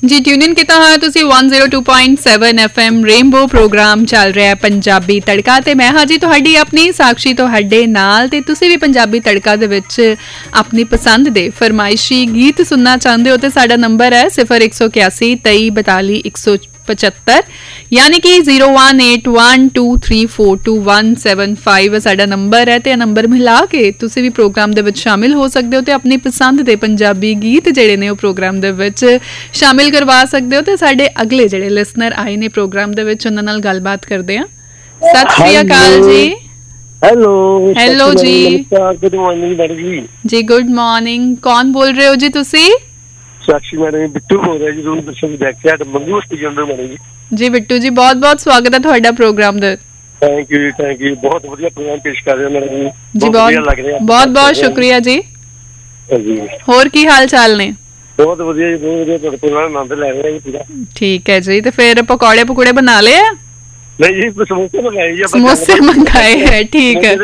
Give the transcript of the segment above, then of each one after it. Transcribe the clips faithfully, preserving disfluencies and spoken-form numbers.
Ji tune in किया होया तुसी one zero two point seven F M rainbow programme चल रहा है पंजाबी तड़का ते मैं हाँ जी तुहाडी अपनी साक्षी तुहाडे नाल ते तुसी भी पंजाबी तड़का दे विच अपनी पसंद दे फरमाइशी गीत सुनना चाहते हो तो साडा नंबर है सिफर एक सौ इक्यासी तेई बताली एक सौ पचहत्तर यानी कि zero one eight one two three four to one seven five साडा नंबर है ते नंबर मिला के तुसी भी प्रोग्राम दे विच शामिल हो सकते हो ते अपनी पसंद दे पंजाबी गीत जेड़े ने प्रोग्राम दे विच शामिल करवा सकते हो ते साडे अगले जेड़े लिसनर आए ने प्रोग्राम दे विच उन्हां नाल गलबात करदे हां। सत श्री अकाल जी। हेलो हेलो जी। गुड मॉर्निंग मैडम जी। जी गुड मॉर्निंग। कौन बोल रहे हो जी तुसी? साक्षी मैडम बिट्टू बोल रहा जी दूरदर्शन बैकयार्ड मंगू स्टेशन ਤੋਂ मैडम जी। जी बिट्टू जी बहुत बहुत स्वागत है ਤੁਹਾਡਾ प्रोग्राम ਦੇ। थैंक यू थैंक यू बहुत ਵਧੀਆ प्रोग्राम पेश कर रहे हो मैडम जी। जी बहुत बहुत बहुत शुक्रिया जी। जी ਹੋਰ ਕੀ ਹਾਲ ਚਾਲ ਨੇ? बहुत ਵਧੀਆ ਜੀ बहुत ਵਧੀਆ ਤੁਹਾਡਾ प्रोग्राम ਆਨੰਦ ਲੈ ਰਹੇ ਹਾਂ ਪੂਰਾ। ठीक है जी। तो फिर पकौड़े पकौड़े बना ले? नहीं जी समोसे मंगाए जी। समोसे मंगाए हैं ठीक है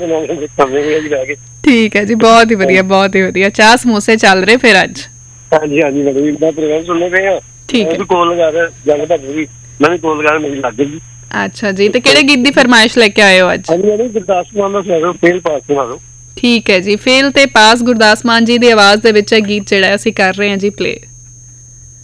ठीक है जी बहुत ही बढ़िया बहुत ही बढ़िया। चाह समोसे चल रहे फिर अज? हाँ जी हाँ जी मैडम मैं प्रोग्राम सुन रहे हैं। ठीक है कॉल लगा रहा जंग तक भी मैं भी कॉल लगा मेरी लग गई। अच्छा जी तो किहड़े गीत दी फरमाइश लेके आए हो अज? हाँ जी मैडम गुरदास मान दा सुना दो फेल पास सुना दो। ठीक है जी फेल ते पास गुरदास मान जी दी आवाज दे विच गीत जिहड़ा असीं कर रहे हैं जी प्ले।